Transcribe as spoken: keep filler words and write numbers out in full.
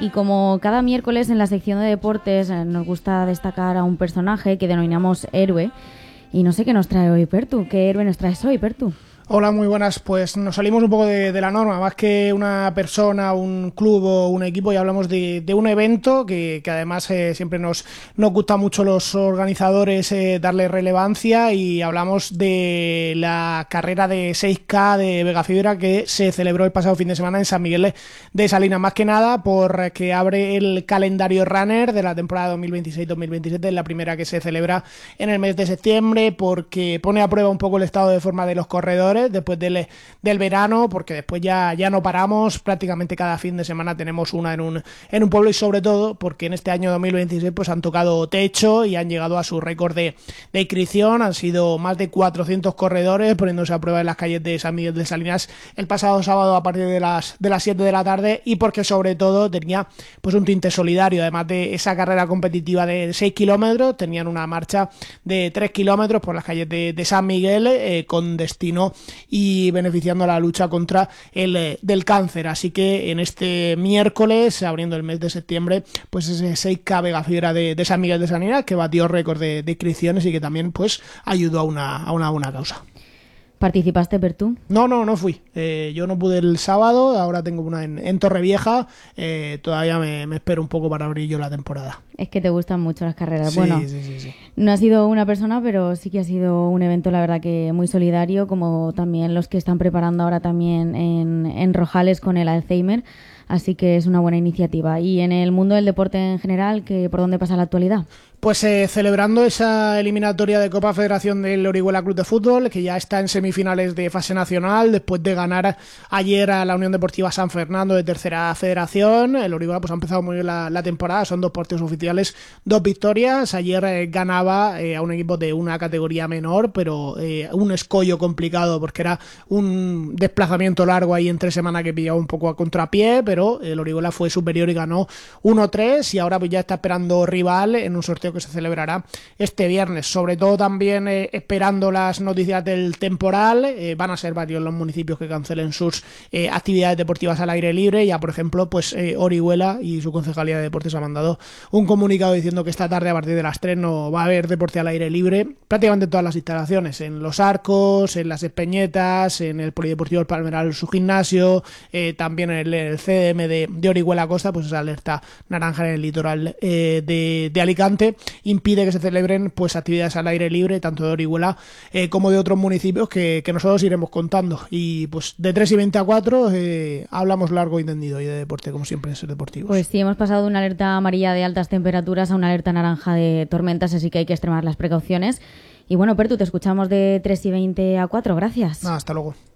Y como cada miércoles en la sección de deportes eh, nos gusta destacar a un personaje que denominamos héroe, y no sé qué nos trae hoy Pertu. ¿Qué héroe nos traes hoy, Pertu? Hola, muy buenas. Pues nos salimos un poco de, de la norma, más que una persona, un club o un equipo, y hablamos de, de un evento que, que además eh, siempre nos, nos gusta mucho los organizadores eh, darle relevancia, y hablamos de la carrera de seis K de Vegafibra que se celebró el pasado fin de semana en San Miguel de Salinas, más que nada porque abre el calendario runner de la temporada dos mil veintiséis dos mil veintisiete, es la primera que se celebra en el mes de septiembre, porque pone a prueba un poco el estado de forma de los corredores después del, del verano, porque después ya, ya no paramos, prácticamente cada fin de semana tenemos una en un, en un pueblo, y sobre todo porque en este año dos mil veintiséis pues han tocado techo y han llegado a su récord de, de inscripción. Han sido más de cuatrocientos corredores poniéndose a prueba en las calles de San Miguel de Salinas el pasado sábado a partir de las, de las siete de la tarde, y porque sobre todo tenía pues un tinte solidario. Además de esa carrera competitiva de seis kilómetros, tenían una marcha de tres kilómetros por las calles de, de San Miguel eh, con destino y beneficiando a la lucha contra el eh, del cáncer. Así que en este miércoles, abriendo el mes de septiembre, pues ese seis K Vegafibra de, de San Miguel de Salinas, que batió récord de, de inscripciones y que también pues ayudó a una, a una buena causa. ¿Participaste, Pertu? No, no, no fui. Eh, yo no pude el sábado, ahora tengo una en, en Torrevieja. Eh, todavía me, me espero un poco para abrir yo la temporada. Es que te gustan mucho las carreras. Sí, bueno, sí, sí, sí. No ha sido una persona, pero sí que ha sido un evento, la verdad, que muy solidario, como también los que están preparando ahora también en, en Rojales con el Alzheimer. Así que es una buena iniciativa. Y en el mundo del deporte en general, ¿qué, ¿por dónde pasa la actualidad? Pues eh, celebrando esa eliminatoria de Copa Federación del Orihuela Club de Fútbol, que ya está en semifinales de fase nacional, después de ganar ayer a la Unión Deportiva San Fernando de Tercera Federación. El Orihuela pues ha empezado muy bien la, la temporada, son dos partidos oficiales, dos victorias. Ayer eh, ganaba eh, a un equipo de una categoría menor, pero eh, un escollo complicado porque era un desplazamiento largo ahí entre semana que pillaba un poco a contrapié, pero el Orihuela fue superior y ganó uno tres, y ahora pues ya está esperando rival en un sorteo que se celebrará este viernes. Sobre todo también eh, esperando las noticias del temporal. Eh, van a ser varios los municipios que cancelen sus eh, actividades deportivas al aire libre. Ya, por ejemplo, pues eh, Orihuela y su Concejalía de Deportes ha mandado un comunicado diciendo que esta tarde a partir de las tres no va a haber deporte al aire libre prácticamente en todas las instalaciones, en los Arcos, en las Espeñetas, en el Polideportivo El Palmeral, su gimnasio, eh, también en el, el C D M de, de Orihuela Costa, pues esa alerta naranja en el litoral eh, de, de Alicante impide que se celebren pues actividades al aire libre, tanto de Orihuela eh, como de otros municipios que, que nosotros iremos contando. Y pues de tres y veinte a cuatro eh, hablamos largo y tendido, y de deporte, como siempre, en Ser Deportivos. Pues sí, hemos pasado de una alerta amarilla de altas temperaturas a una alerta naranja de tormentas, así que hay que extremar las precauciones. Y bueno, Pertu, te escuchamos de tres y veinte a cuatro. Gracias. Ah, hasta luego.